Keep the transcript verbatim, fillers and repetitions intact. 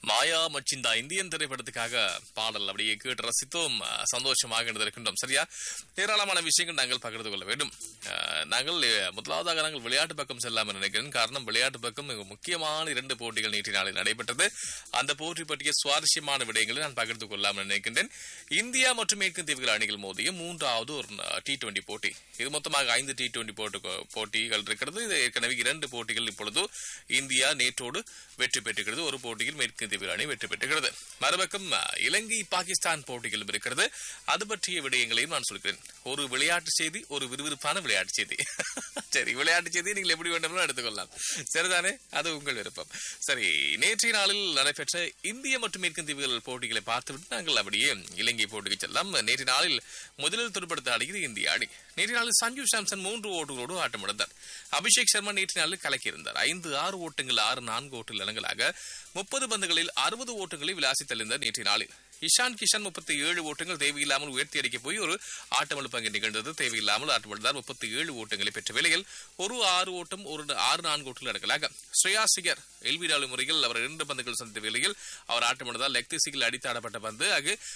மாயா மச்சிந்தா Indian திரைப்படத்துக்காக பாடல் அப்படியே கேட்டு ரசித்தோம். சந்தோஷமாக இருக்கின்றோம். சரியா, ஏராளமான விஷயங்கள் நாங்கள் பகிர்ந்து கொள்ள வேண்டும். நாங்கள் முதலாவதாக நாங்கள் விளையாட்டு பக்கம் செல்லாமல் நினைக்கிறேன். காரணம், விளையாட்டு பக்கம் மிக முக்கியமான இரண்டு போட்டிகள் நேற்று நாளில் நடைபெற்றது. அந்த போட்டி பற்றிய சுவாரஸ்யமான விடயங்களை நான் பகிர்ந்து கொள்ளாமல் நினைக்கின்றேன். இந்தியா மற்றும் மேற்கு தீவுகள் அணிகள் மோதிய மூன்றாவது ஒரு டி டுவெண்டி போட்டி. இது மொத்தமாக ஐந்து டி டுவெண்டி போட்டிகள் இருக்கிறது. இது ஏற்கனவே இரண்டு போட்டிகள் இப்பொழுது இந்தியா நேற்றோடு வெற்றி பெற்றுகிறது. ஒரு போட்டியில் மேற்கு தீவுகள் அணி வெற்றி பெற்றுகிறது. மறுபக்கம் இலங்கை பாகிஸ்தான் போட்டிகளும் இருக்கிறது. அது பற்றிய விடயங்களையும் நான் சொல்கிறேன். ஒரு விளையாட்டு செய்தி, ஒரு விறுவிறுப்பான விளையாட்டு செய்தி. சரி, விளையாட்டு செய்தி நீங்கள் எப்படி வேண்டும் எடுத்துக்கொள்ளலாம். சரிதானே, அது உங்கள் விருப்பம். சரி, நேற்றைய நாளில் நடைபெற்ற இந்திய மற்றும் மேற்கு தீவுகள் போட்டிகளை பார்த்துவிட்டு நாங்கள் அப்படியே இலங்கை போட்டிக்கு செல்லலாம். நேற்றைய நாளில் முதலில் துடுப்படுத்த ஆடுகிறது இந்திய அணி. நேற்றைய நாளில் சஞ்சு சாம்சன் மூன்று ஓட்டுகளோடு ஆட்டமிழந்தார். அபிஷேக் சர்மா நேற்று நாளில் கலக்கியிருந்தார். ஐந்து ஆறு ஓட்டங்கள் ஆறு நான்கு ஓட்டு இலங்களாக முப்பது பந்துகளில் அறுபது ஓட்டங்களை விளாசி தள்ளினார். நேற்றைய நாளில் இஷான் கிஷன் முப்பத்தி ஏழு ஓட்டங்கள் தேவையில்லாமல் உயர்த்தி அடிக்க போய் ஒரு ஆட்டமிழப்பு அங்கே நிகழ்ந்தது. தேவையில்லாமல் ஆட்டமிழந்தார். முப்பத்தி ஏழு ஓட்டங்களை பெற்ற வேளையில் ஒரு ஆறு ஓட்டம் ஒரு ஆறு நான்கு ஓட்டங்கள் அடங்கலாக ஸ்ரேயா சிகர் எல்விடாலு முறையில் அவர் இரண்டு பந்துகள் சந்தித்த வேளையில் அவர் ஆட்டமிழந்தார். லெக் திசையில் அடித்து ஆடப்பட்ட பந்து அங்கு